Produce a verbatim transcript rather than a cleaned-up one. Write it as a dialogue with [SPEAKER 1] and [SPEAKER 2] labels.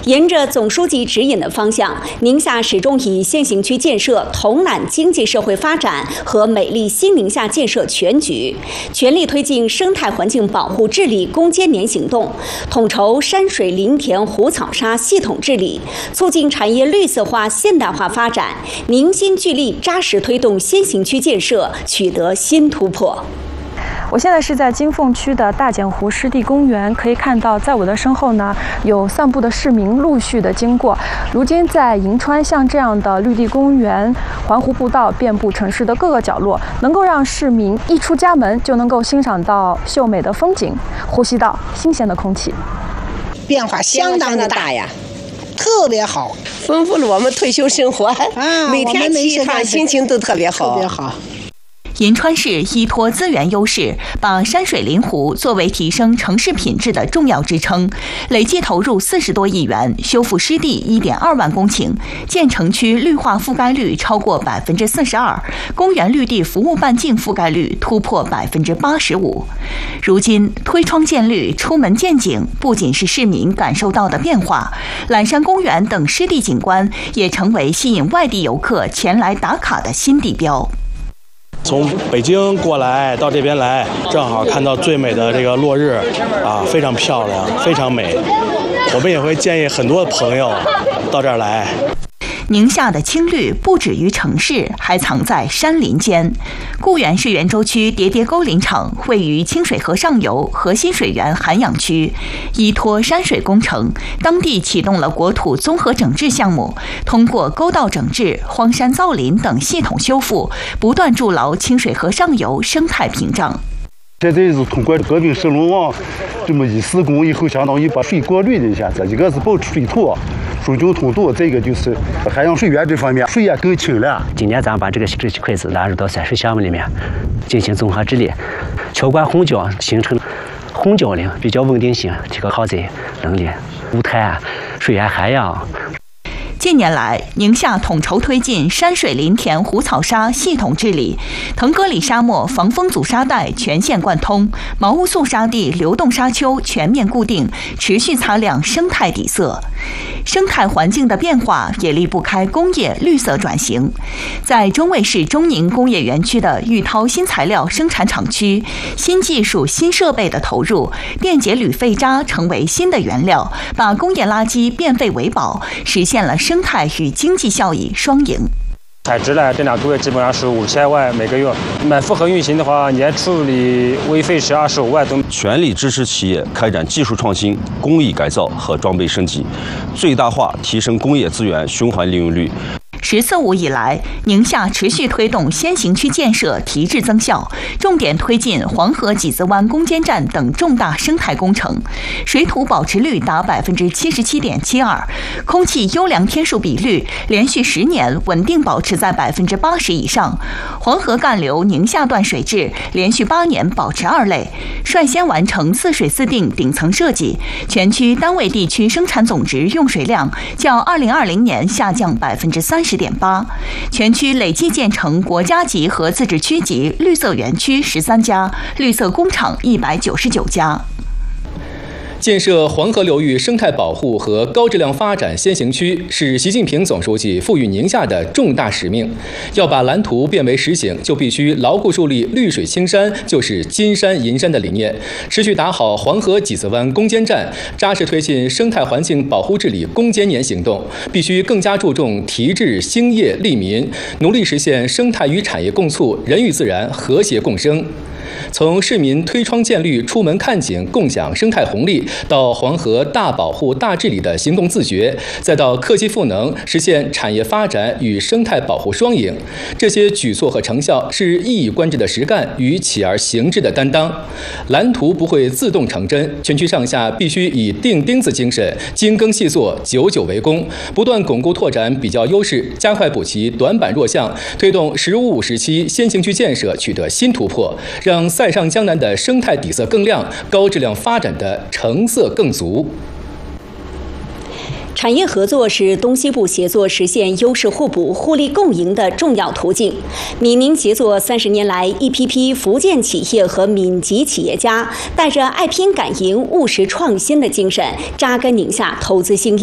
[SPEAKER 1] 沿着总书记指引的方向，宁夏始终以先行区建设统揽经济社会发展和美丽新宁夏建设全局，全力推进生态环境保护治理攻坚年行动，统筹山水林田湖草沙系统治理，促进产业绿色化现代化发展，凝心聚力扎实推动先行区建设取得新突破。
[SPEAKER 2] 我现在是在金凤区的大剪湖湿地公园，可以看到，在我的身后呢，有散步的市民陆续的经过。如今，在银川像这样的绿地公园、环湖步道遍布城市的各个角落，能够让市民一出家门就能够欣赏到秀美的风景，呼吸到新鲜的空气。
[SPEAKER 3] 变化相当的大呀，特别好，
[SPEAKER 4] 丰富了我们退休生活
[SPEAKER 3] 啊！
[SPEAKER 4] 每天去一趟，心情都特别好，
[SPEAKER 3] 特别好。
[SPEAKER 5] 银川市依托资源优势，把山水林湖作为提升城市品质的重要支撑，累计投入四十多亿元修复湿地一点二万公顷，建成区绿化覆盖率超过百分之四十二，公园绿地服务半径覆盖率突破百分之八十五。如今推窗见绿、出门见景，不仅是市民感受到的变化，揽山公园等湿地景观也成为吸引外地游客前来打卡的新地标。
[SPEAKER 6] 从北京过来到这边来，正好看到最美的这个落日，啊，非常漂亮，非常美。我们也会建议很多朋友到这儿来。
[SPEAKER 5] 宁夏的青绿不止于城市，还藏在山林间。固原市元州区叠叠沟林场位于清水河上游核心水源涵养区，依托山水工程，当地启动了国土综合整治项目，通过沟道整治、荒山造林等系统修复，不断筑牢清水河上游生态屏障。
[SPEAKER 7] 现在是通过合并石龙王这么一施工以后，相当于把水过滤了一下，这一个是保持水土、疏浚通道，这个就是海洋水源这方面水也更清了。
[SPEAKER 8] 今年咱们把这个这些块子纳入到山水项目里面进行综合治理，桥关虹桥形成虹桥林，比较稳定性，提高耗载能力，无碳水源涵养。
[SPEAKER 5] 近年来，宁夏统筹推进山水林田湖草沙系统治理，腾格里沙漠防风阻沙带全线贯通，毛乌素沙地流动沙丘全面固定，持续擦亮生态底色。生态环境的变化也离不开工业绿色转型。在中卫市中宁工业园区的玉涛新材料生产厂区，新技术、新设备的投入，电解铝废渣成为新的原料，把工业垃圾变废为宝，实现了生态与经济效益双赢。
[SPEAKER 9] 采植呢，这两个月基本上是五千万每个月，满负荷运行的话，年处理微费是二十五万多。
[SPEAKER 10] 全力支持企业开展技术创新、工艺改造和装备升级，最大化提升工业资源循环利用率。
[SPEAKER 5] 十四五以来，宁夏持续推动先行区建设提质增效，重点推进黄河几子湾攻坚战等重大生态工程，水土保持率达百分之七十七点七二，空气优良天数比率连续十年稳定保持在百分之八十以上，黄河干流宁夏段水质连续八年保持二类，率先完成四水四定顶层设计，全区单位地区生产总值用水量较二零二零年下降百分之三十点八，全区累计建成国家级和自治区级绿色园区十三家，绿色工厂一百九十九家。
[SPEAKER 11] 建设黄河流域生态保护和高质量发展先行区是习近平总书记赋予宁夏的重大使命。要把蓝图变为实行，就必须牢固树立绿水青山就是金山银山的理念，持续打好黄河几子湾攻坚战，扎实推进生态环境保护治理攻坚年行动。必须更加注重提质兴业利民，努力实现生态与产业共促、人与自然和谐共生。从市民推窗见绿、出门看景、共享生态红利，到黄河大保护、大治理的行动自觉，再到科技赋能，实现产业发展与生态保护双赢，这些举措和成效是一以贯之的实干与起而行之的担当。蓝图不会自动成真，全区上下必须以钉钉子精神，精耕细作，久久为功，不断巩固拓展比较优势，加快补齐短板弱项，推动“十五五”时期先行区建设取得新突破，让塞上江南的生态底色更亮，高质量发展的成色更足。
[SPEAKER 1] 产业合作是东西部协作实现优势互补、互利共赢的重要途径。闽宁协作三十年来，一批批福建企业和闽籍企业家带着爱拼敢赢、务实创新的精神，扎根宁夏投资兴业。